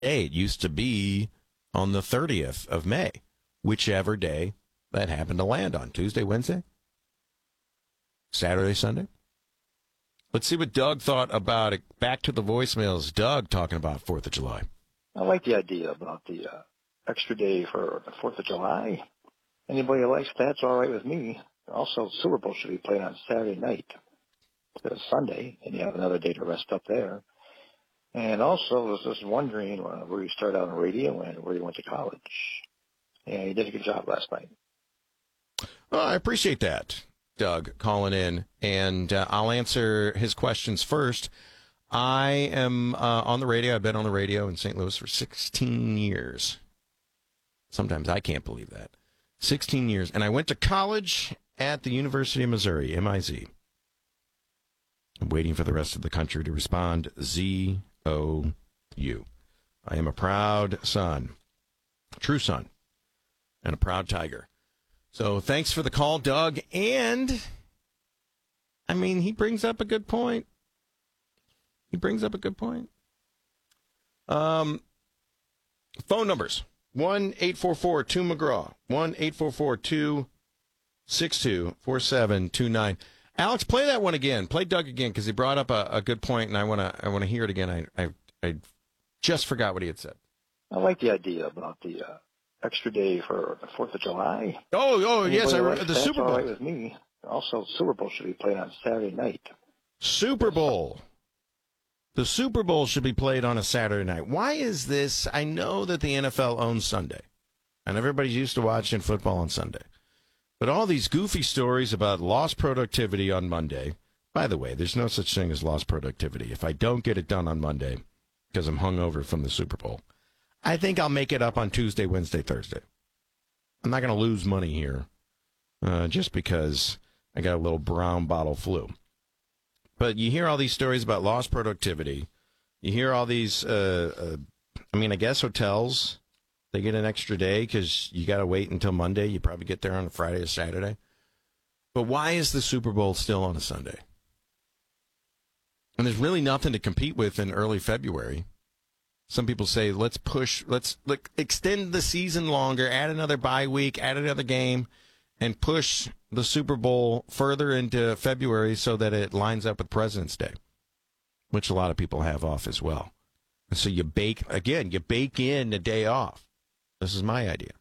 Hey, it used to be on the 30th of May, whichever day that happened to land on. Tuesday, Wednesday, Saturday, Sunday. Let's see what Doug thought about it. Back to the voicemails. Doug talking about 4th of July. I like the idea about the extra day for the 4th of July. Anybody who likes that's all right with me. Also, Super Bowl should be played on Saturday night instead of Sunday, and you have another day to rest up there. And also, I was just wondering where you started out on radio and where you went to college. And you did a good job last night. Well, I appreciate that, Doug, calling in. And I'll answer his questions first. I am on the radio. I've been on the radio in St. Louis for 16 years. Sometimes I can't believe that. 16 years. And I went to college at the University of Missouri, MIZ. I'm waiting for the rest of the country to respond. Z-O-U. I am a proud son, true son, and a proud tiger. So thanks for the call, Doug. And, I mean, he brings up a good point. Phone numbers. 1-844-2-McGraw. 1-844-262-4729. Alex, play that one again. Play Doug again, because he brought up a good point, and I want to hear it again. I just forgot what he had said. I like the idea about the extra day for the 4th of July. Oh, yes, the Super Bowl. All right with me. Also, Super Bowl should be played on Saturday night. Super Bowl. The Super Bowl should be played on a Saturday night. Why is this? I know that the NFL owns Sunday, and everybody's used to watching football on Sunday. But all these goofy stories about lost productivity on Monday. By the way, there's no such thing as lost productivity. If I don't get it done on Monday because I'm hungover from the Super Bowl, I think I'll make it up on Tuesday, Wednesday, Thursday. I'm not going to lose money here just because I got a little brown bottle flu. But you hear all these stories about lost productivity. You hear all these, I guess hotels, they get an extra day because you got to wait until Monday. You probably get there on a Friday or Saturday. But why is the Super Bowl still on a Sunday? And there's really nothing to compete with in early February. Some people say, let's extend the season longer, add another bye week, add another game, and push the Super Bowl further into February so that it lines up with President's Day, which a lot of people have off as well. And so you bake in a day off. This is my idea.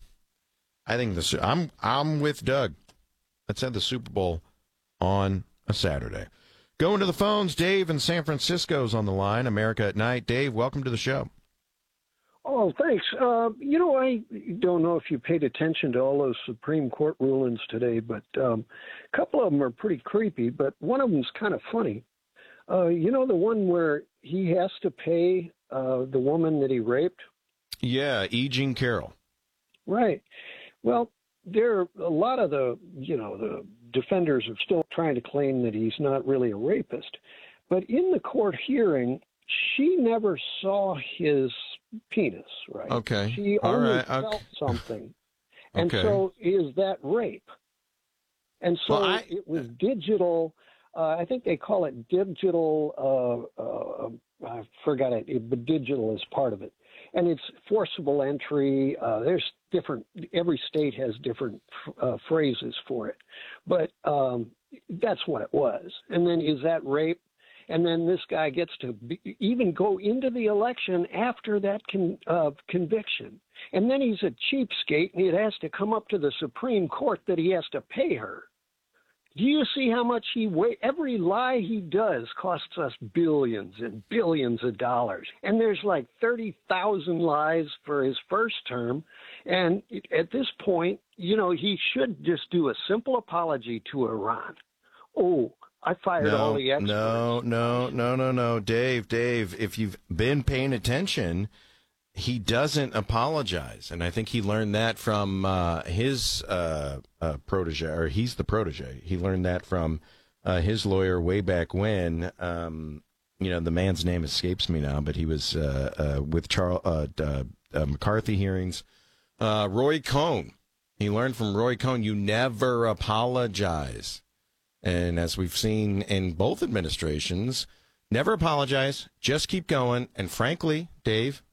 I think I'm with Doug. Let's have the Super Bowl on a Saturday. Going to the phones, Dave in San Francisco's on the line. America at Night. Dave, welcome to the show. Oh, thanks. I don't know if you paid attention to all those Supreme Court rulings today, but a couple of them are pretty creepy, but one of them's kind of funny. The one where he has to pay the woman that he raped? Yeah, E. Jean Carroll. Right. Well, there are a lot of the defenders are still trying to claim that he's not really a rapist. But in the court hearing, she never saw his penis, right? Okay. She only felt something. And so is that rape? And so it was digital. I think they call it digital. I forgot it, but digital is part of it. And it's forcible entry. There's every state has different phrases for it. But that's what it was. And then is that rape? And then this guy gets to even go into the election after that conviction. And then he's a cheapskate, and it has to come up to the Supreme Court that he has to pay her. Do you see how much every lie he does costs us billions and billions of dollars. And there's like 30,000 lies for his first term. And at this point, he should just do a simple apology to Iran. Oh, I fired all the experts. No. Dave, if you've been paying attention, he doesn't apologize. And I think he learned that from his protege, or he's the protege. He learned that from his lawyer way back when. The man's name escapes me now, but he was with McCarthy hearings. Roy Cohn. He learned from Roy Cohn, you never apologize. And as we've seen in both administrations, never apologize, just keep going. And frankly, Dave,